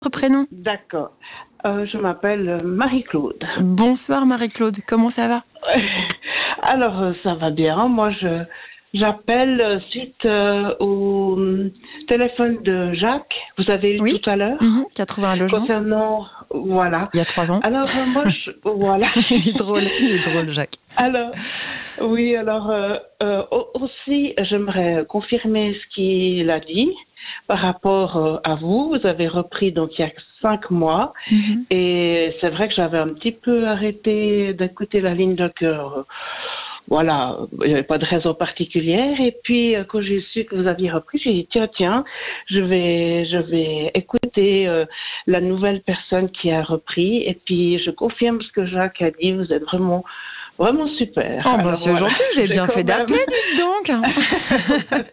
Votre prénom? D'accord. Je m'appelle Marie-Claude. Bonsoir Marie-Claude, comment ça va? Alors, ça va bien. Moi, j'appelle suite au téléphone de Jacques. Vous avez eu tout à l'heure. Qui a trouvé un logement. Concernant, voilà. Il y a 3 ans. Alors, moi, voilà. il est drôle, Jacques. Alors, oui, aussi, j'aimerais confirmer ce qu'il a dit. Par rapport à vous avez repris donc il y a 5 mois et c'est vrai que j'avais un petit peu arrêté d'écouter la ligne de cœur. Voilà, il n'y avait pas de raison particulière. Et puis quand j'ai su que vous aviez repris, j'ai dit tiens, je vais écouter la nouvelle personne qui a repris. Et puis je confirme ce que Jacques a dit. Vous êtes vraiment super. Oh, bah, c'est gentil, vous avez bien fait d'appeler, dites donc.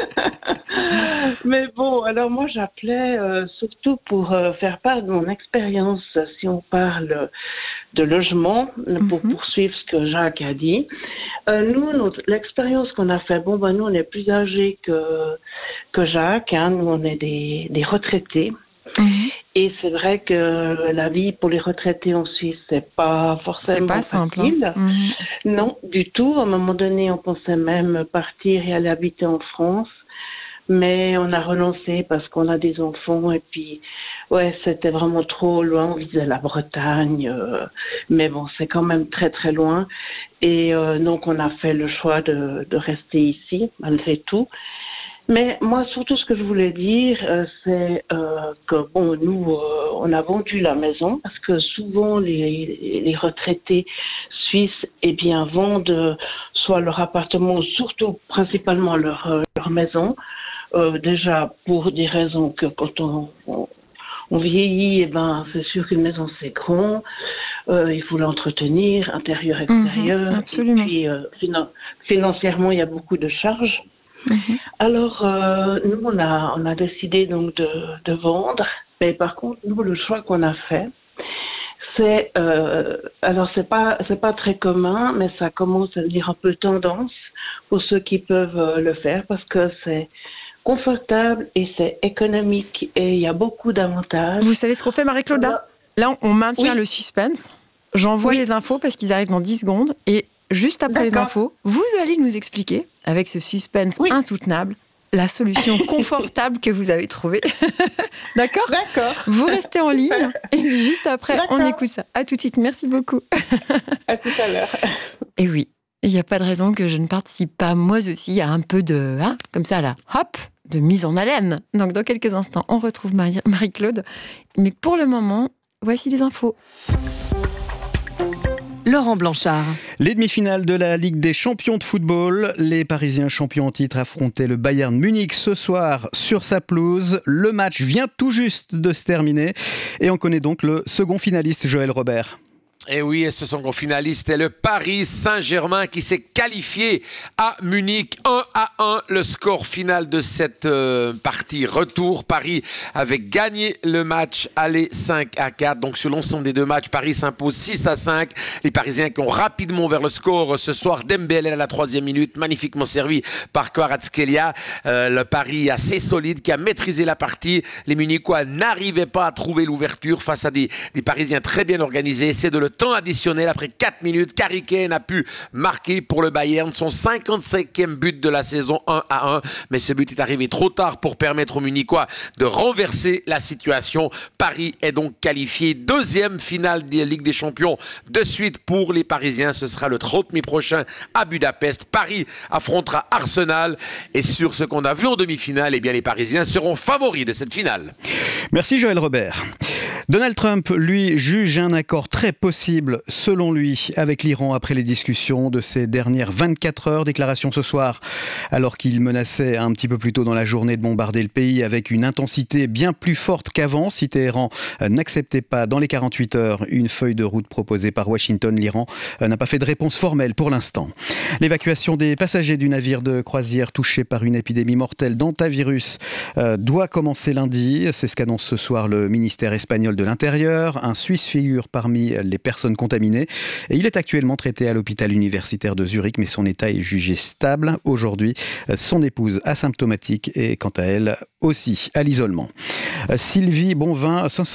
Mais bon, alors moi j'appelais surtout pour faire part de mon expérience, si on parle de logement, pour poursuivre ce que Jacques a dit. L'expérience qu'on a fait, nous on est plus âgés que Jacques, hein, nous on est des retraités. Et c'est vrai que la vie pour les retraités en Suisse, c'est pas forcément facile. Non, du tout. À un moment donné, on pensait même partir et aller habiter en France. Mais on a renoncé parce qu'on a des enfants et puis, c'était vraiment trop loin. On visait la Bretagne. Mais bon, c'est quand même très, très loin. Et donc, on a fait le choix de rester ici, malgré tout. Mais moi, surtout, ce que je voulais dire, c'est que nous, on a vendu la maison parce que souvent les retraités suisses, vendent soit leur appartement, ou surtout principalement leur maison. Déjà pour des raisons que quand on vieillit, c'est sûr qu'une maison c'est grand, il faut l'entretenir, intérieur, extérieur. Absolument. Et puis financièrement, il y a beaucoup de charges. Alors, nous, on a décidé donc de vendre. Mais par contre, nous, le choix qu'on a fait, c'est c'est pas très commun, mais ça commence à devenir un peu tendance pour ceux qui peuvent le faire parce que c'est confortable et c'est économique et il y a beaucoup d'avantages. Vous savez ce qu'on fait, Marie-Claude, là, on maintient le suspense. J'envoie les infos parce qu'ils arrivent dans 10 secondes et juste après les infos, vous allez nous expliquer, avec ce suspense insoutenable, la solution confortable que vous avez trouvée. D'accord ? D'accord. Vous restez en ligne et puis juste après, on écoute ça. À tout de suite. Merci beaucoup. À tout à l'heure. Et oui, il n'y a pas de raison que je ne participe pas, moi aussi, à un peu de, comme ça là, hop, de mise en haleine. Donc dans quelques instants, on retrouve Marie-Claude. Mais pour le moment, voici les infos. Laurent Blanchard. Les demi-finales de la Ligue des champions de football. Les Parisiens champions en titre affrontaient le Bayern Munich ce soir sur sa pelouse. Le match vient tout juste de se terminer et on connaît donc le second finaliste, Joël Robert. Et oui, et ce second finaliste est le Paris Saint-Germain qui s'est qualifié à Munich 1-1. Le score final de cette partie retour. Paris avait gagné le match aller 5-4. Donc sur l'ensemble des deux matchs, Paris s'impose 6-5. Les Parisiens qui ont rapidement vers le score ce soir. Dembélé à la 3e minute, magnifiquement servi par Kvaratskhelia. Le Paris assez solide qui a maîtrisé la partie. Les Munichois n'arrivaient pas à trouver l'ouverture face à des Parisiens très bien organisés. C'est de le temps additionnel, après 4 minutes, Harry Kane a pu marquer pour le Bayern son 55e but de la saison 1-1. Mais ce but est arrivé trop tard pour permettre aux Munichois de renverser la situation. Paris est donc qualifié. Deuxième finale de la Ligue des Champions de suite pour les Parisiens. Ce sera le 30 mai prochain à Budapest. Paris affrontera Arsenal. Et sur ce qu'on a vu en demi-finale, les Parisiens seront favoris de cette finale. Merci Joël Robert. Donald Trump, lui, juge un accord très possible, selon lui, avec l'Iran après les discussions de ces dernières 24 heures. Déclaration ce soir, alors qu'il menaçait un petit peu plus tôt dans la journée de bombarder le pays avec une intensité bien plus forte qu'avant. Si Téhéran n'acceptait pas dans les 48 heures une feuille de route proposée par Washington, l'Iran n'a pas fait de réponse formelle pour l'instant. L'évacuation des passagers du navire de croisière touché par une épidémie mortelle d'hantavirus doit commencer lundi. C'est ce qu'annonce ce soir le ministère espagnol. espagnol de l'intérieur. Un Suisse figure parmi les personnes contaminées. Et il est actuellement traité à l'hôpital universitaire de Zurich, mais son état est jugé stable. Aujourd'hui, son épouse asymptomatique est quant à elle aussi à l'isolement. Sylvie Bonvin,